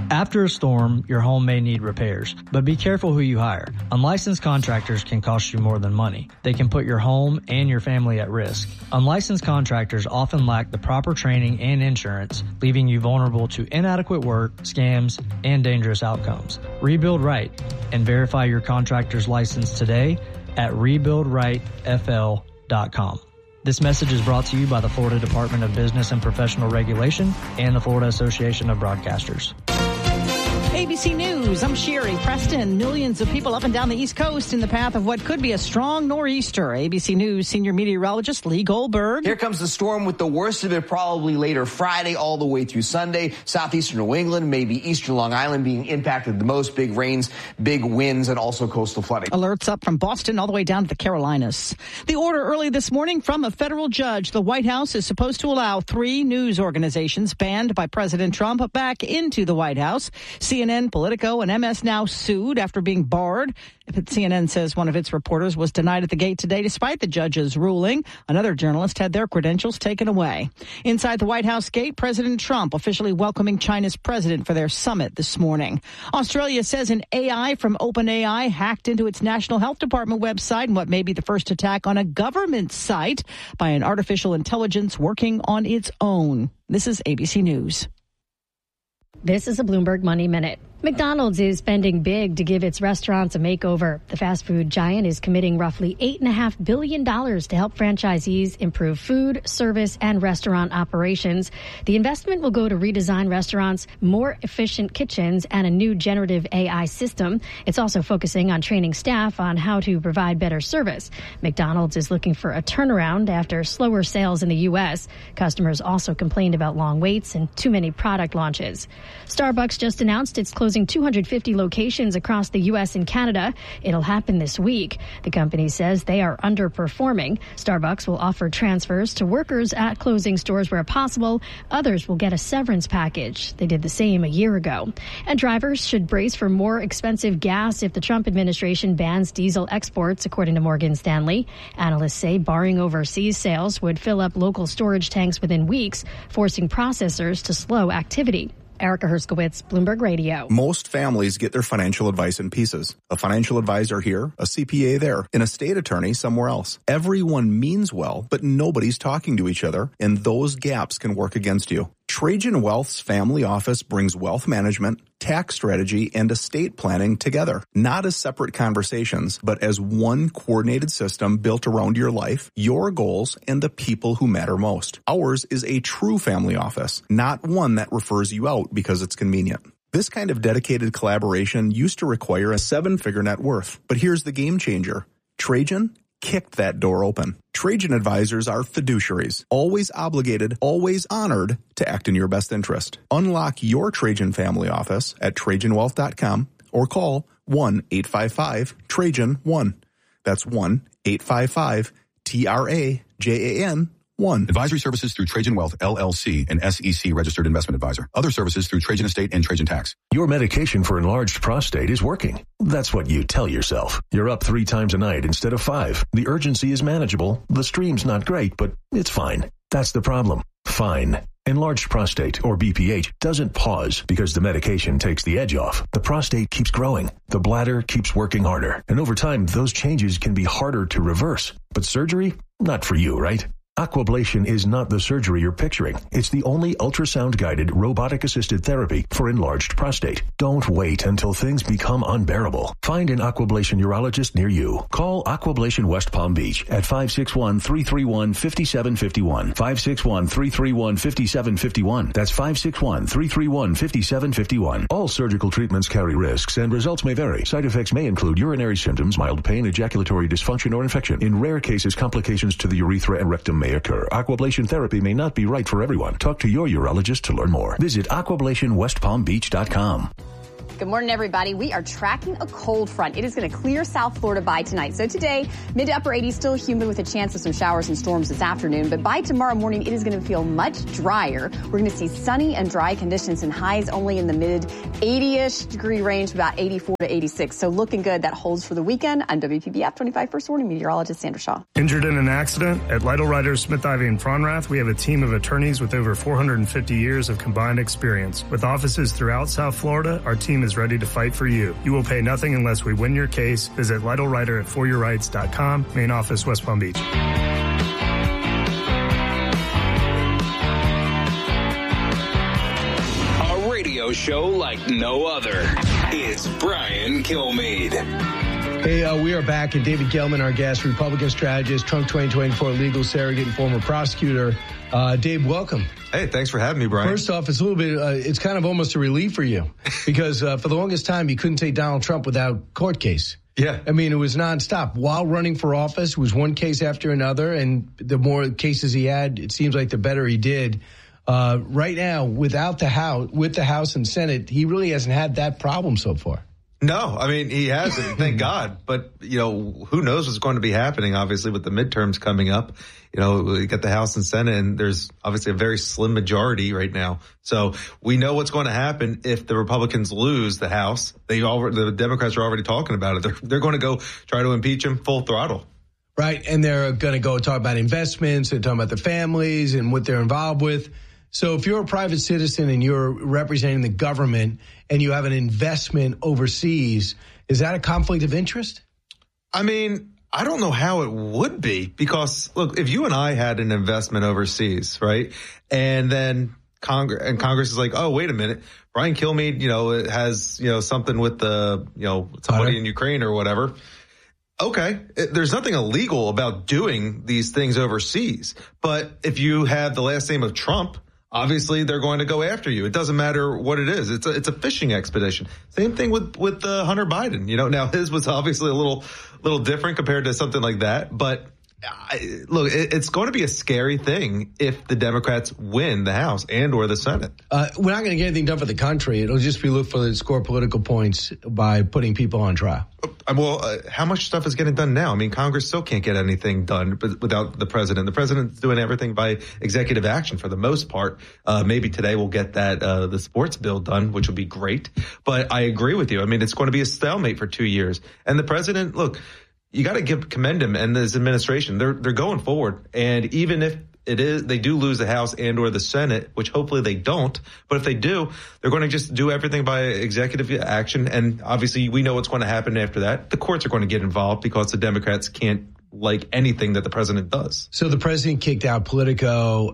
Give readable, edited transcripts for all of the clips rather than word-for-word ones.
After a storm, your home may need repairs, but be careful who you hire. Unlicensed contractors can cost you more than money. They can put your home and your family at risk. Unlicensed contractors often lack the proper training and insurance, leaving you vulnerable to inadequate work, scams, and dangerous outcomes. Rebuild Right and verify your contractor's license today at rebuildrightfl.com. This message is brought to you by the Florida Department of Business and Professional Regulation and the Florida Association of Broadcasters. ABC News, I'm Sherry Preston. Millions of people up and down the East Coast in the path of what could be a strong nor'easter. ABC News senior meteorologist Lee Goldberg. Here comes the storm with the worst of it probably later Friday all the way through Sunday. Southeastern New England, maybe eastern Long Island being impacted the most. Big rains, big winds, and also coastal flooding. Alerts up from Boston all the way down to the Carolinas. The order early this morning from a federal judge. The White House is supposed to allow 3 news organizations banned by President Trump back into the White House. CNN, Politico, and MS Now sued after being barred. CNN says one of its reporters was denied at the gate today despite the judge's ruling. Another journalist had their credentials taken away. Inside the White House gate, President Trump officially welcoming China's president for their summit this morning. Australia says an AI from OpenAI hacked into its National Health Department website in what may be the first attack on a government site by an artificial intelligence working on its own. This is ABC News. This is a Bloomberg Money Minute. McDonald's is spending big to give its restaurants a makeover. The fast food giant is committing roughly $8.5 billion to help franchisees improve food, service, and restaurant operations. The investment will go to redesign restaurants, more efficient kitchens, and a new generative AI system. It's also focusing on training staff on how to provide better service. McDonald's is looking for a turnaround after slower sales in the U.S. Customers also complained about long waits and too many product launches. Starbucks just announced it's closing 250 locations across the U.S. and Canada. It'll happen this week. The company says they are underperforming. Starbucks will offer transfers to workers at closing stores where possible. Others will get a severance package. They did the same a year ago. And drivers should brace for more expensive gas if the Trump administration bans diesel exports, according to Morgan Stanley. Analysts say barring overseas sales would fill up local storage tanks within weeks, forcing processors to slow activity. Erica Herskowitz, Bloomberg Radio. Most families get their financial advice in pieces. A financial advisor here, a CPA there, an estate attorney somewhere else. Everyone means well, but nobody's talking to each other, and those gaps can work against you. Trajan Wealth's family office brings wealth management, tax strategy, and estate planning together, not as separate conversations, but as one coordinated system built around your life, your goals, and the people who matter most. Ours is a true family office, not one that refers you out because it's convenient. This kind of dedicated collaboration used to require a 7-figure net worth, but here's the game changer. Trajan kicked that door open. Trajan advisors are fiduciaries, always obligated, always honored to act in your best interest. Unlock your Trajan family office at TrajanWealth.com or call 1-855-TRAJAN-1. That's 1-855-TRAJAN-1. Advisory services through Trajan Wealth, LLC, an SEC registered investment advisor. Other services through Trajan Estate and Trajan Tax. Your medication for enlarged prostate is working. That's what you tell yourself. You're up 3 times a night instead of 5. The urgency is manageable. The stream's not great, but it's fine. That's the problem. Fine. Enlarged prostate, or BPH, doesn't pause because the medication takes the edge off. The prostate keeps growing. The bladder keeps working harder. And over time, those changes can be harder to reverse. But surgery? Not for you, right? Aquablation is not the surgery you're picturing. It's the only ultrasound-guided, robotic-assisted therapy for enlarged prostate. Don't wait until things become unbearable. Find an Aquablation urologist near you. Call Aquablation West Palm Beach at 561-331-5751. 561-331-5751. That's 561-331-5751. All surgical treatments carry risks and results may vary. Side effects may include urinary symptoms, mild pain, ejaculatory dysfunction, or infection. In rare cases, complications to the urethra and rectum may occur. Aquablation therapy may not be right for everyone. Talk to your urologist to learn more. Visit aquablationwestpalmbeach.com. Good morning, everybody. We are tracking a cold front. It is going to clear South Florida by tonight. So today, mid to upper 80s, still humid with a chance of some showers and storms this afternoon. But by tomorrow morning, it is going to feel much drier. We're going to see sunny and dry conditions and highs only in the mid 80-ish degree range, about 84 to 86. So looking good. That holds for the weekend. I'm WPBF 25 First Warning meteorologist Sandra Shaw. Injured in an accident? At Lytle Writers, Smith, Ivey, and Fronrath, we have a team of attorneys with over 450 years of combined experience. With offices throughout South Florida, our team is ready to fight for you. You will pay nothing unless we win your case. Visit Lytle Writer at foryourrights.com. Main office, West Palm Beach. A radio show like no other. It's Brian Kilmeade. Hey, we are back, and David Gelman, our guest, Republican strategist, Trump 2024 legal surrogate, and former prosecutor. Dave, welcome. Hey, thanks for having me, Brian. First off, it's a little bit, it's kind of almost a relief for you because for the longest time, you couldn't take Donald Trump without court case. Yeah. I mean, it was nonstop. While running for office, it was one case after another, and the more cases he had, it seems like the better he did. Right now, without the House, with the House and Senate, he really hasn't had that problem so far. No, I mean, he hasn't, thank God. But, you know, who knows what's going to be happening, obviously, with the midterms coming up. You know, we got the House and Senate, and there's obviously a very slim majority right now. So we know what's going to happen if the Republicans lose the House. The Democrats are already talking about it. They're going to go try to impeach him full throttle. Right, and they're going to go talk about investments and talk about their families and what they're involved with. So if you're a private citizen and you're representing the government and you have an investment overseas, is that a conflict of interest? I mean, I don't know how it would be because, look, if you and I had an investment overseas, right, and then Congress is like, oh, wait a minute, Brian Kilmeade, you know, has, you know, something with the, you know, somebody in Ukraine or whatever. Okay, there's nothing illegal about doing these things overseas. But if you have the last name of Trump, obviously they're going to go after you. It doesn't matter what it is. It's a fishing expedition. Same thing with Hunter Biden. You know, now his was obviously a little different compared to something like that. But look, it's going to be a scary thing if the Democrats win the House and or the Senate. We're not going to get anything done for the country. It'll just be look for the score political points by putting people on trial. Well, how much stuff is getting done now? I mean, Congress still can't get anything done without the president. The president's doing everything by executive action for the most part. Maybe today we'll get that the sports bill done, which will be great. But I agree with you. I mean, it's going to be a stalemate for 2 years. And the president, look, you got to commend him and his administration. They're going forward. And even if they do lose the House and or the Senate, which hopefully they don't. But if they do, they're going to just do everything by executive action. And obviously we know what's going to happen after that. The courts are going to get involved because the Democrats can't like anything that the president does. So the president kicked out Politico,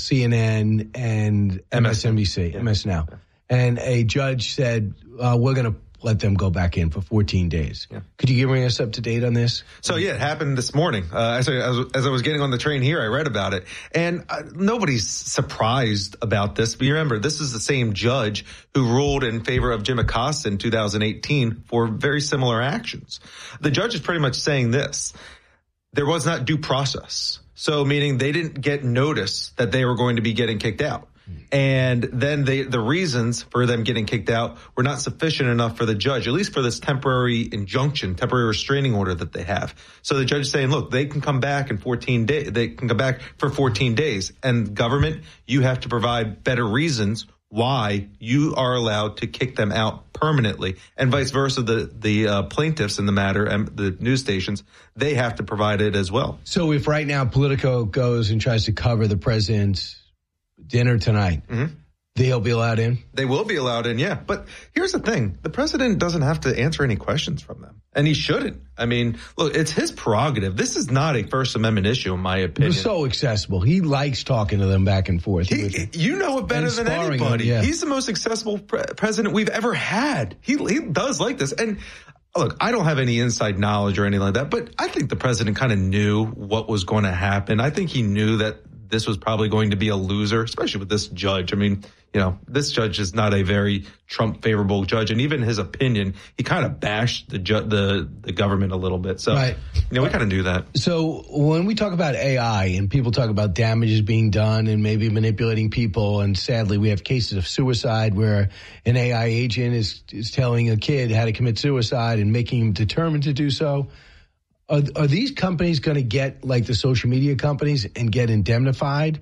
CNN, and MSNBC, MS Now. And a judge said, we're going to let them go back in for 14 days. Yeah. Could you bring us up to date on this? So, yeah, it happened this morning. As I was getting on the train here, I read about it. And nobody's surprised about this. But you remember, this is the same judge who ruled in favor of Jim Acosta in 2018 for very similar actions. The judge is pretty much saying this. There was not due process. So meaning they didn't get notice that they were going to be getting kicked out. And then the reasons for them getting kicked out were not sufficient enough for the judge, at least for this temporary injunction, temporary restraining order that they have. So the judge is saying, look, they can come back in 14 days. They can come back for 14 days. And government, you have to provide better reasons why you are allowed to kick them out permanently, and vice versa. The plaintiffs in the matter and the news stations, they have to provide it as well. So if right now Politico goes and tries to cover the president's dinner tonight, they'll be allowed in? They will be allowed in, yeah. But here's the thing. The president doesn't have to answer any questions from them. And he shouldn't. I mean, look, it's his prerogative. This is not a First Amendment issue, in my opinion. He's so accessible. He likes talking to them back and forth. You know it better than anybody. Yeah. He's the most accessible president we've ever had. He does like this. And look, I don't have any inside knowledge or anything like that, but I think the president kind of knew what was going to happen. I think he knew that this was probably going to be a loser, especially with this judge. I mean, this judge is not a very Trump favorable judge. And even his opinion, he kind of bashed the government a little bit. So, right. We kind of do that. So when we talk about AI and people talk about damages being done and maybe manipulating people, and sadly we have cases of suicide where an AI agent is telling a kid how to commit suicide and making him determined to do so. Are these companies going to get like the social media companies and get indemnified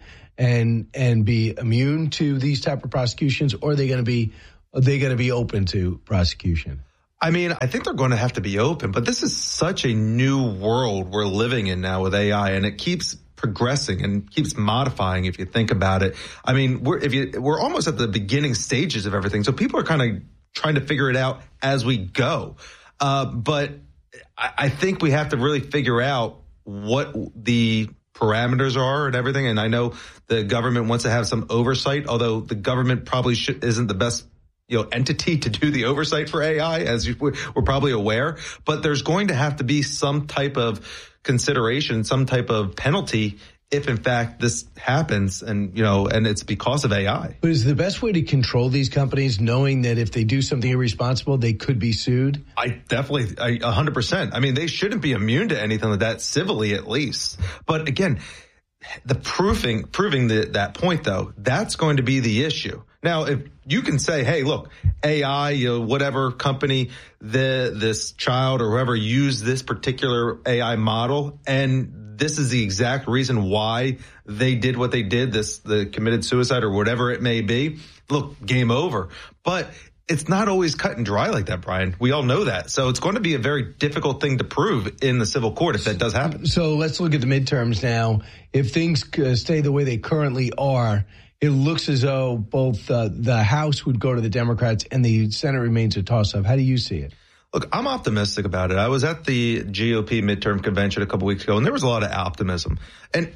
and be immune to these type of prosecutions, or are they going to be open to prosecution? I mean, I think they're going to have to be open, but this is such a new world we're living in now with AI, and it keeps progressing and keeps modifying if you think about it. I mean, we're almost at the beginning stages of everything, so people are kind of trying to figure it out as we go. But I think we have to really figure out what the parameters are and everything. And I know the government wants to have some oversight, although the government probably isn't the best entity to do the oversight for AI, as we're probably aware. But there's going to have to be some type of consideration, some type of penalty if in fact this happens and it's because of AI. But is the best way to control these companies knowing that if they do something irresponsible, they could be sued? I 100%. I mean, they shouldn't be immune to anything like that, civilly at least. But again, the proving that point, though, that's going to be the issue. Now, if you can say, hey, look, AI, whatever company, this child or whoever used this particular AI model, and this is the exact reason why they did what they did, the committed suicide or whatever it may be. Look, game over. But it's not always cut and dry like that, Brian. We all know that. So it's going to be a very difficult thing to prove in the civil court if that does happen. So let's look at the midterms now. If things stay the way they currently are, it looks as though both the House would go to the Democrats and the Senate remains a toss-up. How do you see it? Look, I'm optimistic about it. I was at the GOP midterm convention a couple weeks ago, and there was a lot of optimism. And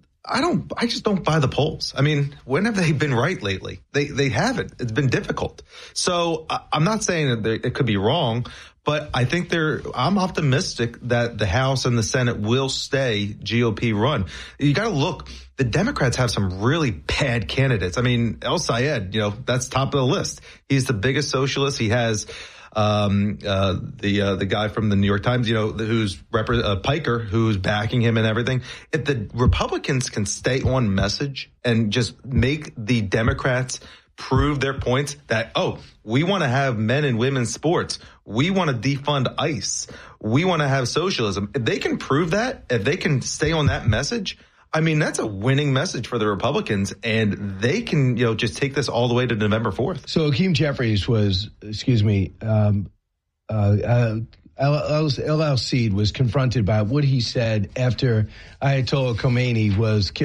I just don't buy the polls. I mean, when have they been right lately? They haven't. It's been difficult. So I'm not saying that it could be wrong, but I think I'm optimistic that the House and the Senate will stay GOP run. You got to look. The Democrats have some really bad candidates. I mean, El Sayed, that's top of the list. He's the biggest socialist. He has the guy from the New York Times, who's Piker, who's backing him and everything. If the Republicans can stay on message and just make the Democrats prove their points that, we want to have men and women's sports. We want to defund ICE. We want to have socialism. If they can prove that, if they can stay on that message, I mean, that's a winning message for the Republicans, and they can, just take this all the way to November 4th. So Hakeem Jeffries was, LL Seed was confronted by what he said after Ayatollah Khomeini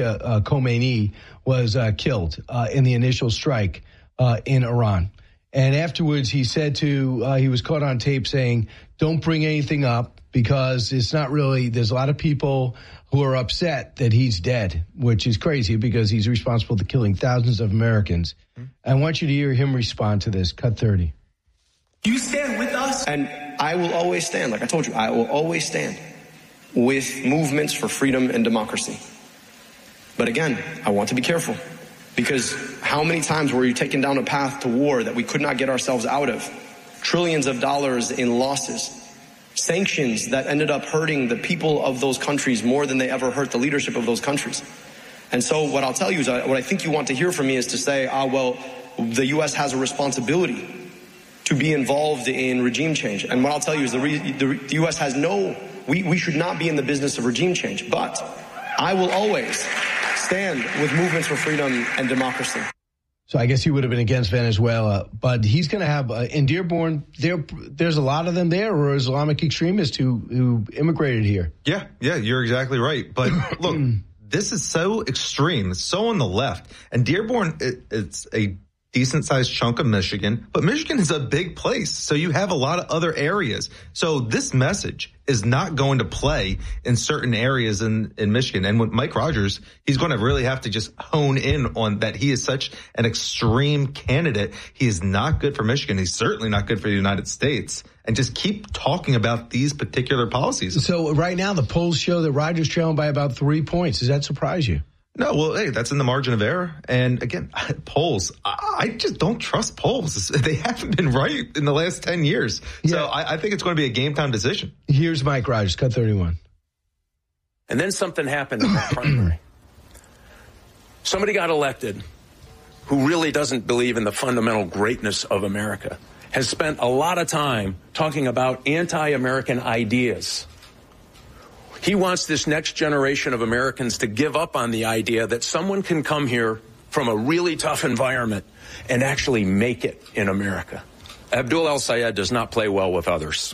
was killed in the initial strike in Iran. And afterwards, he said he was caught on tape saying, don't bring anything up because it's not really, there's a lot of people who are upset that he's dead, which is crazy because he's responsible for killing thousands of Americans. I want you to hear him respond to this. Cut 30. You stand with us. And I will always stand, like I told you, I will always stand with movements for freedom and democracy. But again, I want to be careful because how many times were you taken down a path to war that we could not get ourselves out of? Trillions of dollars in losses. Sanctions that ended up hurting the people of those countries more than they ever hurt the leadership of those countries. And so what I'll tell you is what I think you want to hear from me is to say, the U.S. has a responsibility to be involved in regime change. And what I'll tell you is the U.S. has we should not be in the business of regime change. But I will always stand with movements for freedom and democracy. So I guess he would have been against Venezuela, but he's going to have in Dearborn. There's a lot of them there who are Islamic extremists who immigrated here. Yeah, you're exactly right. But look, this is so extreme, it's so on the left, and Dearborn, it's a decent sized chunk of Michigan, but Michigan is a big place. So you have a lot of other areas. So this message is not going to play in certain areas in Michigan. And with Mike Rogers, he's going to really have to just hone in on that. He is such an extreme candidate. He is not good for Michigan. He's certainly not good for the United States. And just keep talking about these particular policies. So right now, the polls show that Rogers trailing by about 3 points. Does that surprise you? No, well, hey, that's in the margin of error. And again, polls, I just don't trust polls. They haven't been right in the last 10 years. Yeah. So I think it's going to be a game time decision. Here's Mike Rogers, cut 31. And then something happened in that primary. Somebody got elected who really doesn't believe in the fundamental greatness of America, has spent a lot of time talking about anti-American ideas. He wants this next generation of Americans to give up on the idea that someone can come here from a really tough environment and actually make it in America. Abdul El-Sayed does not play well with others.